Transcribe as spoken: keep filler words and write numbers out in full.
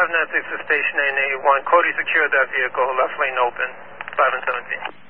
five nine six to station eight eight one. Cody secured that vehicle, left lane open, five and seventeen.